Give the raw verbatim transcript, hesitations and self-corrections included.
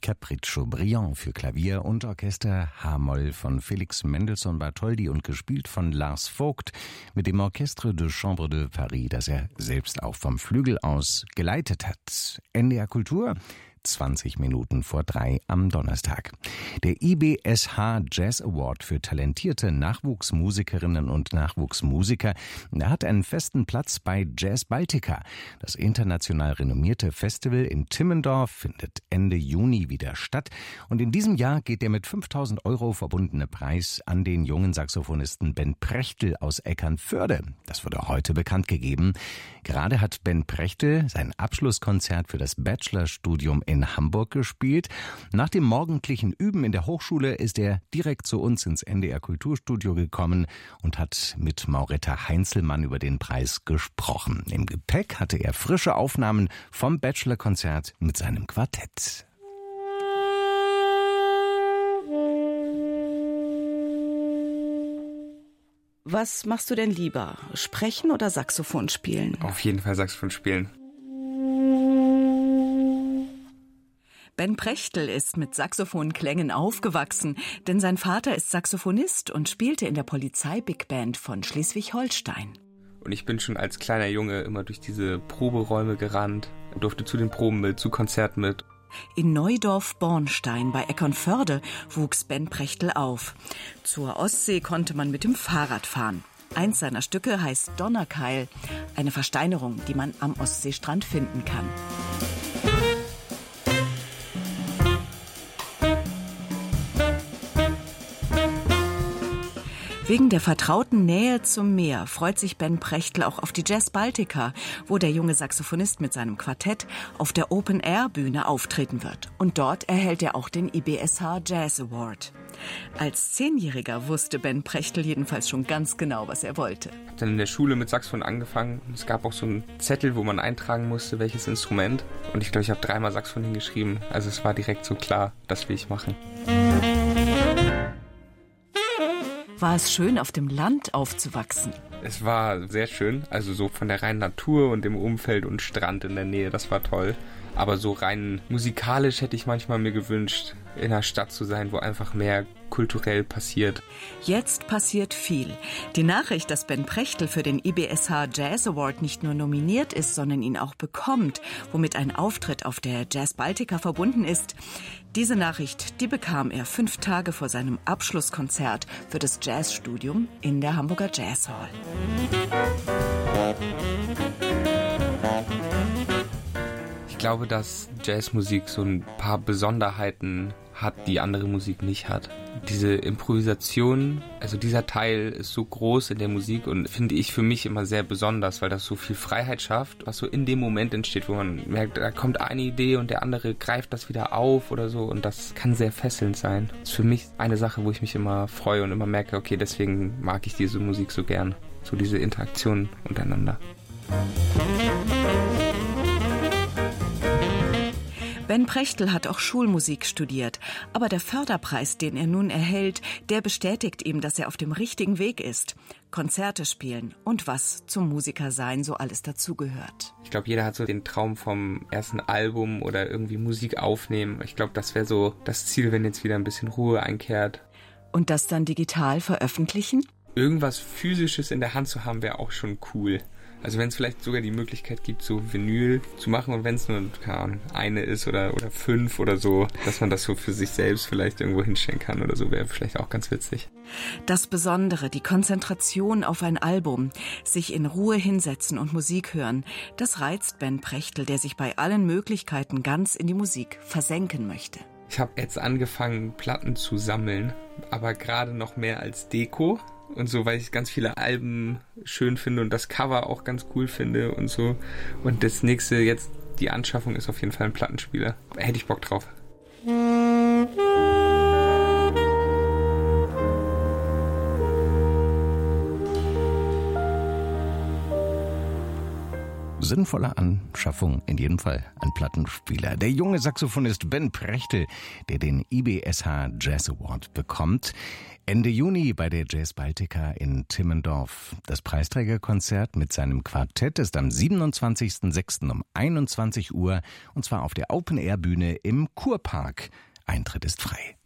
Capriccio Brillant für Klavier und Orchester H-Moll von Felix Mendelssohn Bartholdy und gespielt von Lars Vogt mit dem Orchestre de Chambre de Paris, das er selbst auch vom Flügel aus geleitet hat. N D R Kultur, zwanzig Minuten vor drei am Donnerstag. Der I B S H Jazz Award für talentierte Nachwuchsmusikerinnen und Nachwuchsmusiker hat einen festen Platz bei Jazz Baltica. Das international renommierte Festival in Timmendorf findet Ende Juni wieder statt. Und in diesem Jahr geht der mit fünftausend Euro verbundene Preis an den jungen Saxophonisten Ben Prechtel aus Eckernförde. Das wurde heute bekannt gegeben. Gerade hat Ben Prechtel sein Abschlusskonzert für das Bachelorstudium in in Hamburg gespielt. Nach dem morgendlichen Üben in der Hochschule ist er direkt zu uns ins N D R Kulturstudio gekommen und hat mit Mauretta Heinzelmann über den Preis gesprochen. Im Gepäck hatte er frische Aufnahmen vom Bachelorkonzert mit seinem Quartett. Was machst du denn lieber? Sprechen oder Saxophon spielen? Auf jeden Fall Saxophon spielen. Ben Prechtel ist mit Saxophonklängen aufgewachsen, denn sein Vater ist Saxophonist und spielte in der Polizei-Big Band von Schleswig-Holstein. Und ich bin schon als kleiner Junge immer durch diese Proberäume gerannt, durfte zu den Proben mit, zu Konzerten mit. In Neudorf-Bornstein bei Eckernförde wuchs Ben Prechtel auf. Zur Ostsee konnte man mit dem Fahrrad fahren. Eins seiner Stücke heißt Donnerkeil, eine Versteinerung, die man am Ostseestrand finden kann. Wegen der vertrauten Nähe zum Meer freut sich Ben Prechtel auch auf die Jazz Baltica, wo der junge Saxophonist mit seinem Quartett auf der Open-Air-Bühne auftreten wird. Und dort erhält er auch den I B S H Jazz Award. Als Zehnjähriger wusste Ben Prechtel jedenfalls schon ganz genau, was er wollte. Ich habe dann in der Schule mit Saxophon angefangen. Es gab auch so einen Zettel, wo man eintragen musste, welches Instrument. Und ich glaube, ich habe dreimal Saxophon hingeschrieben. Also es war direkt so klar, das will ich machen. War es schön, auf dem Land aufzuwachsen? Es war sehr schön, also so von der reinen Natur und dem Umfeld und Strand in der Nähe, das war toll. Aber so rein musikalisch hätte ich manchmal mir gewünscht, in einer Stadt zu sein, wo einfach mehr kulturell passiert. Jetzt passiert viel. Die Nachricht, dass Ben Prechtel für den I B S H Jazz Award nicht nur nominiert ist, sondern ihn auch bekommt, womit ein Auftritt auf der Jazz Baltica verbunden ist, diese Nachricht, die bekam er fünf Tage vor seinem Abschlusskonzert für das Jazzstudium in der Hamburger Jazz Hall. Ich glaube, dass Jazzmusik so ein paar Besonderheiten hat, die andere Musik nicht hat. Diese Improvisation, also dieser Teil ist so groß in der Musik und finde ich für mich immer sehr besonders, weil das so viel Freiheit schafft, was so in dem Moment entsteht, wo man merkt, da kommt eine Idee und der andere greift das wieder auf oder so und das kann sehr fesselnd sein. Das ist für mich eine Sache, wo ich mich immer freue und immer merke, okay, deswegen mag ich diese Musik so gern, so diese Interaktion untereinander. Ben Prechtel hat auch Schulmusik studiert, aber der Förderpreis, den er nun erhält, der bestätigt ihm, dass er auf dem richtigen Weg ist. Konzerte spielen und was zum Musikersein so alles dazugehört. Ich glaube, jeder hat so den Traum vom ersten Album oder irgendwie Musik aufnehmen. Ich glaube, das wäre so das Ziel, wenn jetzt wieder ein bisschen Ruhe einkehrt. Und das dann digital veröffentlichen? Irgendwas Physisches in der Hand zu haben, wäre auch schon cool. Also wenn es vielleicht sogar die Möglichkeit gibt, so Vinyl zu machen und wenn es nur keine Ahnung, eine ist oder, oder fünf oder so, dass man das so für sich selbst vielleicht irgendwo hinstellen kann oder so, wäre vielleicht auch ganz witzig. Das Besondere, die Konzentration auf ein Album, sich in Ruhe hinsetzen und Musik hören, das reizt Ben Prechtel, der sich bei allen Möglichkeiten ganz in die Musik versenken möchte. Ich habe jetzt angefangen, Platten zu sammeln, aber gerade noch mehr als Deko. Und so, weil ich ganz viele Alben schön finde und das Cover auch ganz cool finde und so. Und das nächste jetzt, die Anschaffung ist auf jeden Fall ein Plattenspieler. Hätte ich Bock drauf. sinnvolle Anschaffung, in jedem Fall ein Plattenspieler. Der junge Saxophonist Ben Prechtel, der den I B S H Jazz Award bekommt. Ende Juni bei der Jazz Baltica in Timmendorf. Das Preisträgerkonzert mit seinem Quartett ist am siebenundzwanzigsten sechsten um einundzwanzig Uhr und zwar auf der Open-Air-Bühne im Kurpark. Eintritt ist frei.